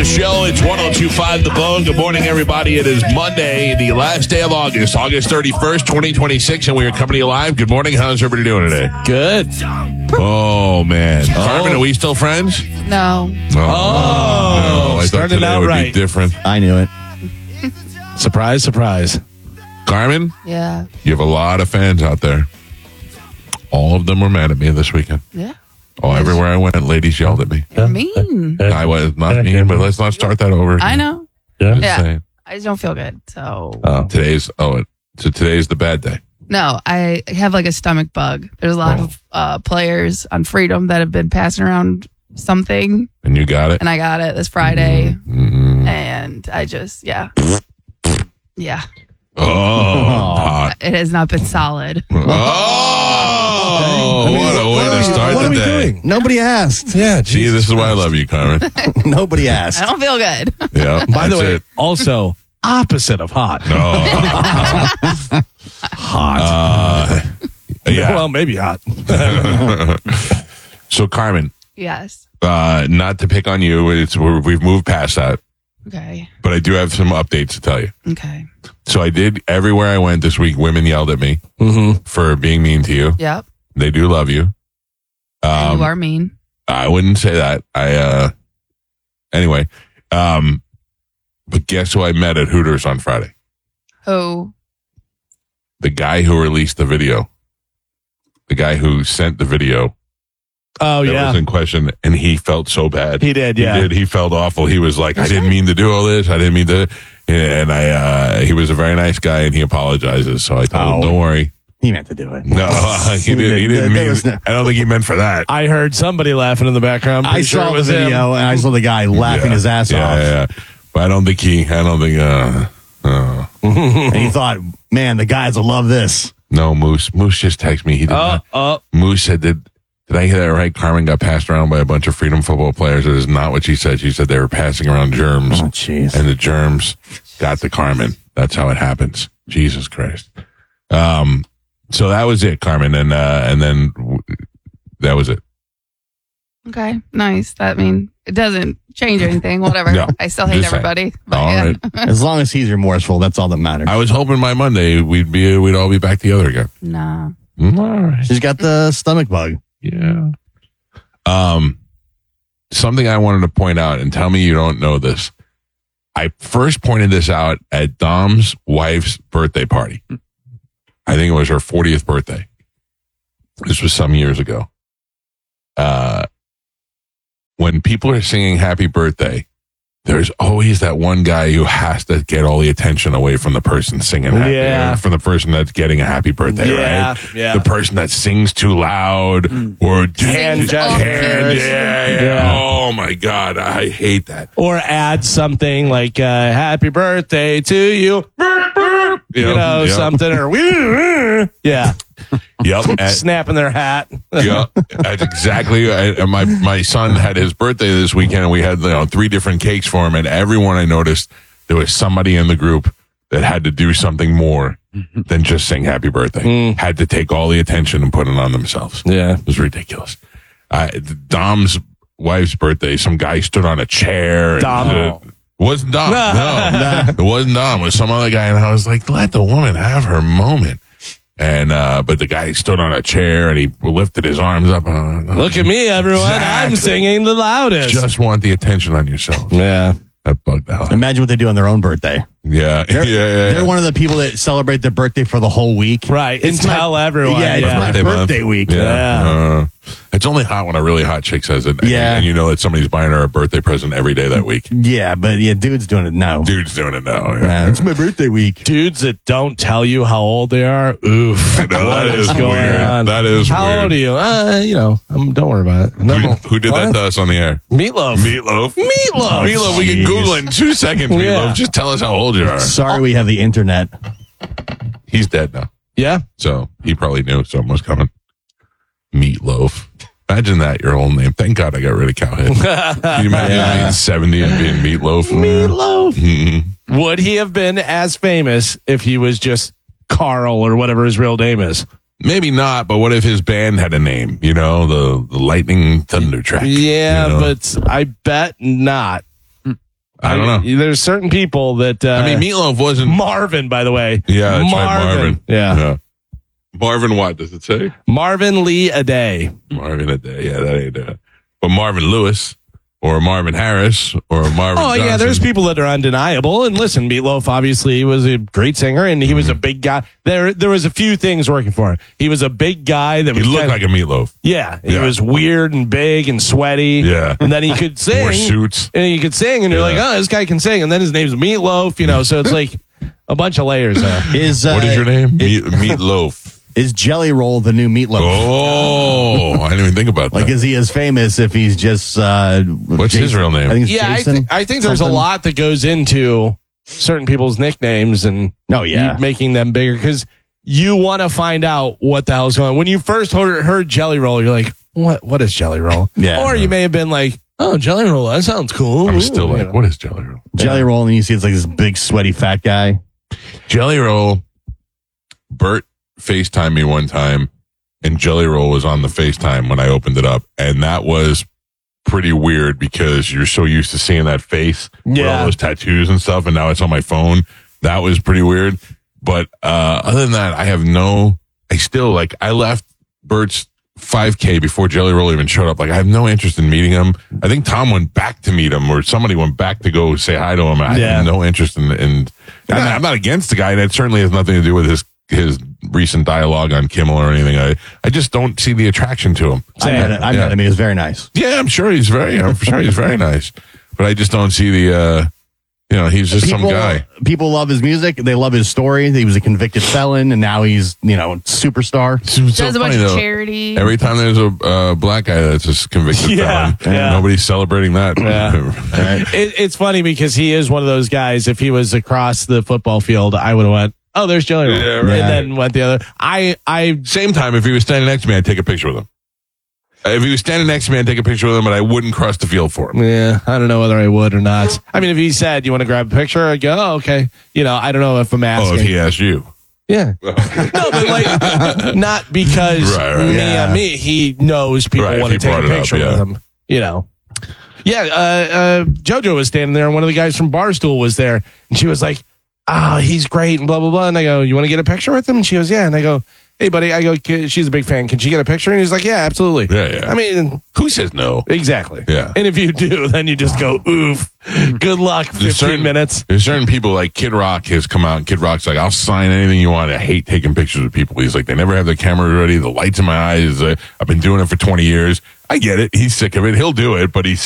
Show. It's 102.5 The Bone. Good morning, everybody. It is Monday, the last day of August 31st, 2026, and we are coming to you live. Good morning. How's everybody doing today? Good. Oh, man. Carmen, are we still friends? No. No, I thought started today out would right. be different. I knew it. Surprise, surprise. Carmen, Yeah. you have a lot of fans out there. All of them were mad at me this weekend. Yeah. Oh, everywhere I went, ladies yelled at me. You're mean. I was not mean, but let's not start that over. I know. Just Yeah. saying. I just don't feel good. So, Today's the bad day. no, I have like a stomach bug. There's a lot of players on Freedom that have been passing around something, And you got it? and I got it this Friday. Mm-hmm. And I just, yeah. Yeah. Oh, hot. It has not been solid. Oh, what a way to start What the are we day. doing? Nobody asked. Yeah, See, this is why I love you, Carmen. Nobody asked. I don't feel good. Yeah. By the that's way, it. also opposite of hot. No. Hot. Yeah. Well, maybe hot. So, Carmen, Yes. not to pick on you, we've moved past that, Okay. but I do have some updates to tell you. Okay. So I did, everywhere I went this week, women yelled at me for being mean to you. Yep. They do love you. You are mean. I wouldn't say that. Anyway, but guess who I met at Hooters on Friday? Who? The guy who released the video. The guy who sent the video Oh, that yeah. was in question, and he felt so bad. He did, yeah. He did. He felt awful. He was like, I didn't mean to do all this. I didn't mean to. And he was a very nice guy, and he apologizes. So I told him, don't worry. He meant to do it. No, he didn't There mean. was no- I don't think he meant for that. I heard somebody laughing in the background. I Pretty sure saw it the was him. video and I saw the guy laughing his ass off. Yeah. But I don't think. And he thought, man, the guys will love this. No, Moose just texted me. He did not. Moose said, did I hear that right? Carmen got passed around by a bunch of Freedom football players. That is not what she said. She said they were passing around germs. Oh, jeez. And the germs got to Carmen. That's how it happens. Jesus Christ. So that was it, Carmen. And then that was it. Okay. Nice. That it doesn't change anything. Whatever. No, I still hate just saying. everybody. But All yeah. right. As long as he's remorseful, that's all that matters. I was hoping by Monday we'd all be back together again. Nah. All right. She's got the stomach bug. Yeah. Something I wanted to point out, and tell me you don't know this. I first pointed this out at Dom's wife's birthday party. I think it was her 40th birthday. This was some years ago. When people are singing happy birthday, there's always that one guy who has to get all the attention away from the person singing happy, Yeah. from the person that's getting a happy birthday, right? Yeah. The person that sings too loud or Hand gestures. yeah. Oh my God, I hate that. Or add something like happy birthday to you. Yep. Something. Or yeah. Yep. Snapping their hat. Yeah, that's exactly. My son had his birthday this weekend, and we had 3 different cakes for him. And everyone I noticed, there was somebody in the group that had to do something more than just sing happy birthday. Had to take all the attention and put it on themselves. Yeah. It was ridiculous. Dom's wife's birthday, some guy stood on a chair. Dom. It wasn't Dom. No, it wasn't Dom. It was some other guy, and I was like, let the woman have her moment. And but the guy stood on a chair and he lifted his arms up. Look at me, everyone. I'm Exactly. singing the loudest. Just want the attention on yourself. Yeah. That bugged out. Imagine what they do on their own birthday. Yeah. They're one of the people that celebrate their birthday for the whole week. Right. It's And tell everyone. Yeah, it's my Birthday month. birthday week. Yeah. It's only hot when a really hot chick says it. Yeah. And you know that somebody's buying her a birthday present every day that week. Yeah, but dude's doing it now. Dude's doing it now. Yeah, it's my birthday week. Dudes that don't tell you how old they are. Oof. No, that is going weird. on? That is How weird. old are you? Don't worry about it. No. Who did that to us on the air? Meatloaf. Meatloaf. Meatloaf. Meatloaf. We can Jeez. Google it in 2 seconds. Meatloaf. Yeah. Just tell us how old you are. Sorry we have the internet. He's dead now. Yeah. So he probably knew something was coming. Meatloaf. Imagine that, your whole name. Thank God I got rid of Cowhead. Can you imagine being 70 and being Meatloaf? Meatloaf. Mhm. Would he have been as famous if he was just Carl or whatever his real name is? Maybe not, but what if his band had a name? You know, the Lightning Thunder Track. Yeah, you know? but I bet not. I don't know. There's certain people that. I mean, Meatloaf wasn't. Marvin, by the way. Yeah, that's right, Marvin. Yeah. Marvin, what does it say? Marvin Lee Aday. Marvin a day. Yeah, that ain't it. But Marvin Lewis or Marvin Harris or Marvin. Oh, yeah, Johnson. there's people that are undeniable. And listen, Meatloaf obviously was a great singer, and he was a big guy. There was a few things working for him. He was a big guy that He was looked like a Meatloaf. Yeah, he Yeah. was weird and big and sweaty. Yeah. And then he could sing. Wore suits. And he could sing, and you're like, oh, this guy can sing. And then his name's Meatloaf, so it's like a bunch of layers there. What is your name? Meatloaf. Is Jelly Roll the new Meatloaf? Oh, I didn't even think about that. Like, is he as famous if he's just What's his real name? I think it's Yeah, Jason. I think there's a something. lot that goes into certain people's nicknames and Oh, yeah. making them bigger because you want to find out what the hell's going on. When you first heard Jelly Roll, you're like, what is Jelly Roll? Yeah. Or you may have been like, oh, Jelly Roll, that sounds cool. I'm still Ooh, like, what is Jelly Roll? Jelly Roll, and you see it's like this big, sweaty, fat guy. Jelly Roll, Bert FaceTimed me one time, and Jelly Roll was on the FaceTime when I opened it up. And that was pretty weird because you're so used to seeing that face with Yeah. all those tattoos and stuff, and now it's on my phone. That was pretty weird. But other than that, I left Bert's 5K before Jelly Roll even showed up. Like, I have no interest in meeting him. I think Tom went back to meet him, or somebody went back to go say hi to him. I have no interest in I'm not against the guy. That certainly has nothing to do with his recent dialogue on Kimmel or anything. I just don't see the attraction to him. I met him. He was very nice. Yeah, I'm sure he's very nice. But I just don't see the, he's just some guy. People love his music. They love his story. He was a convicted felon, and now he's, superstar. It's so Does a bunch funny, of though. charity. Every time there's a black guy that's a convicted felon, yeah. nobody's celebrating that. Yeah. It's funny because he is one of those guys. If he was across the football field, I would have went, oh, there's Jelly Roll. Yeah, right. And then went the other. I Same time, if he was standing next to me, I'd take a picture with him. If he was standing next to me, I'd take a picture with him, but I wouldn't cross the field for him. Yeah, I don't know whether I would or not. I mean, if he said, you want to grab a picture? I'd go, oh, okay. I don't know if I'm asking. Oh, if he asked you. Yeah. No, but like, not because Right. me. He knows people Right, want to if he take a brought it up, picture yeah. with him. Yeah, JoJo was standing there, and one of the guys from Barstool was there, and she was like, oh, he's great, and blah, blah, blah. And I go, you want to get a picture with him? And she goes, yeah. And I go, hey, buddy, she's a big fan. Can she get a picture? And he's like, yeah, absolutely. Yeah. I mean, Who says no? exactly. Yeah. And if you do, then you just go, oof, good luck, 15 minutes. There's certain people like Kid Rock has come out, and Kid Rock's like, I'll sign anything you want. I hate taking pictures of people. He's like, they never have their camera ready. The lights in my eyes. I've been doing it for 20 years. I get it. He's sick of it. He'll do it, but he's